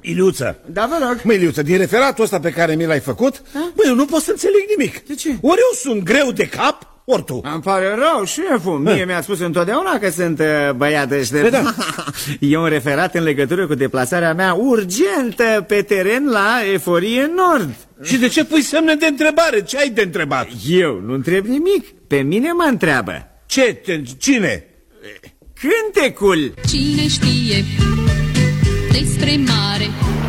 Iliuță. Da, vă rog. Măi, Iliuță, din referatul ăsta pe care mi l-ai făcut, băi, eu nu pot să înțeleg nimic. De ce? Ori eu sunt greu de cap, ori tu. Îmi pare rău, șeful. Mie mi-a spus întotdeauna că sunt băiat deștept. Da. E un referat în legătură cu deplasarea mea urgentă pe teren la Eforie Nord. Și de ce pui semne de întrebare? Ce ai de întrebat? Eu nu întreb nimic. Pe mine mă întreabă. Cine? Cântecul. Cine știe despre mare?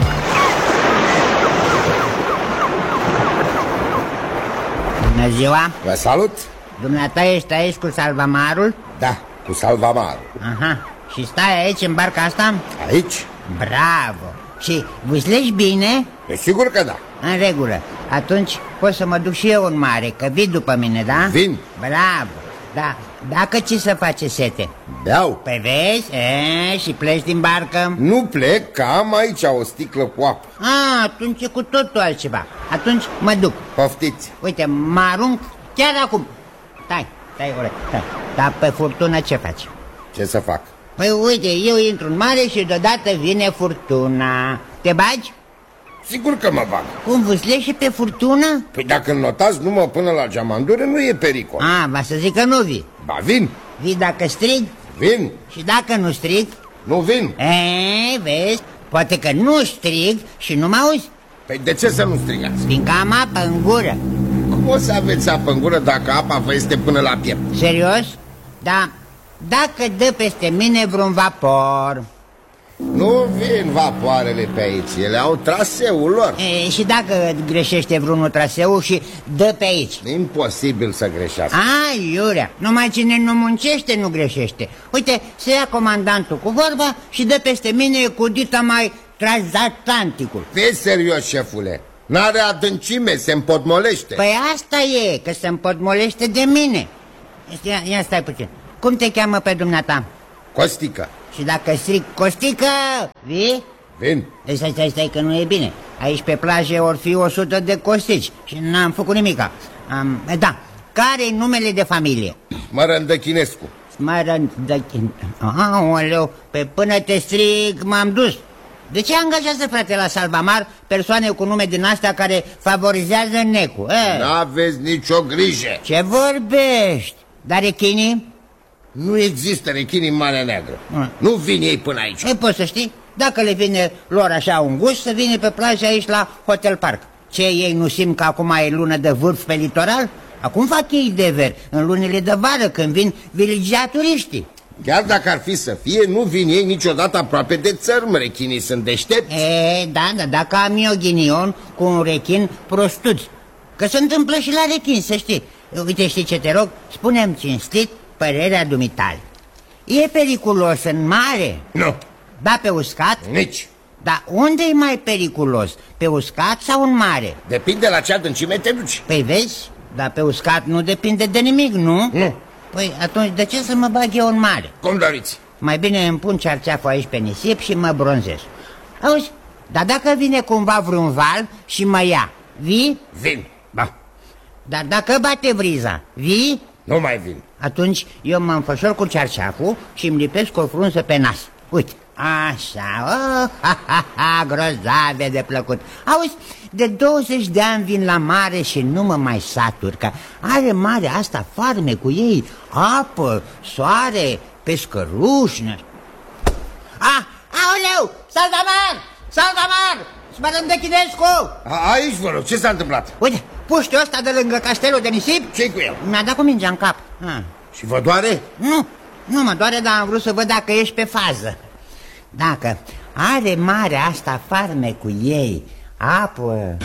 Bună ziua! Vă salut! Dumneata ești aici cu salvamarul? Da, cu salvamarul. Aha. Și stai aici în barca asta? Aici? Bravo! Și vâslești bine? E sigur că da. În regulă. Atunci pot să mă duc și eu în mare, că vii după mine, da? Vin. Bravo! Da, dacă ce să face sete? Beau. Păi vezi? Și pleci din barcă? Nu plec, că am aici o sticlă cu apă. Atunci e cu totul altceva. Atunci mă duc. Poftiți. Uite, mă arunc chiar acum. Stai, ore, stai. Dar pe furtună ce faci? Ce să fac? Păi uite, eu intru în mare și deodată vine furtuna. Te bagi? Sigur că mă bag. Cum vâslești și pe furtună? Păi dacă notați numai până la geamandură, nu e pericol. Va să zic că nu vii. Ba vin. Vii dacă strig? Vin. Și dacă nu strig? Nu vin. Vezi? Poate că nu strig și nu mă auzi. Păi de ce să nu strigați? Fiindcă am apă în gură. Cum o să aveți apă în gură dacă apa vă este până la piept? Serios? Da. Dacă dă peste mine vreun vapor. Nu vin vapoarele pe aici, ele au traseul lor. Și dacă greșește vreunul traseu și dă pe aici? Imposibil să greșească. Iurea, numai cine nu muncește nu greșește. Uite, se ia comandantul cu vorba și dă peste mine cu dita mai transatlanticul. Fii serios, șefule. N-are adâncime, se împotmolește. Păi asta e, că se împotmolește de mine. Ia stai puțin. Cum te cheamă pe dumneata? Costică. Și dacă stric Costică, vii? Vin. Stai, că nu e bine. Aici pe plajă or fi 100 de costici și n-am făcut nimica. Da, care-i numele de familie? Mărândăchinescu. Aoleu, pe până te strig m-am dus. De ce angajează, frate, la Salvamar persoane cu nume din astea care favorizează necul? N-aveți nicio grijă. Ce vorbești? Dar rechinii? Nu există rechinii în Marea Neagră. Nu vin ei până aici. Poți să știi? Dacă le vine lor așa un gust, să vină pe plajă aici la Hotel Park. Ce, ei nu simt că acum e lună de vârf pe litoral? Acum fac ei dever, în lunile de vară, când vin viligea turiștii. Chiar dacă ar fi să fie, nu vin ei niciodată aproape de țărm. Rechinii sunt deștepți. Da, dacă am eu ghinion cu un rechin prostuț. Că se întâmplă și la rechin, să știi. Uite, știi ce te rog? Spune-mi cinstit părerea dumitale. E periculos în mare? Nu. Da, pe uscat? Nici. Dar unde e mai periculos? Pe uscat sau în mare? Depinde la ce adâncime te duci. Păi vezi, dar pe uscat nu depinde de nimic, nu? Nu. Păi atunci de ce să mă bag eu în mare? Cum doriți. Mai bine îmi pun cearceaful aici pe nisip și mă bronzez. Auzi, dar dacă vine cumva vreun val și mă ia, vii? Vin. Da. Dar dacă bate vriza, vii? Nu mai vin. Atunci eu mă înfășor cu cearceaful și îmi lipesc o frunză pe nas. Uite, așa, grozave de plăcut. Auzi, de 20 de ani vin la mare și nu mă mai satur, că are mare asta farme cu ei, apă, soare, pescăruși. Aoleu, Salvamar, Mărândăchinescu! Aici, vă rog, ce s-a întâmplat? Uite, puștiul ăsta de lângă castelul de nisip. Ce-i cu el? Mi-a dat cu mingea în cap. Și vă doare? Nu mă doare, dar am vrut să văd dacă ești pe fază. Dacă are mare asta farme cu ei, apă,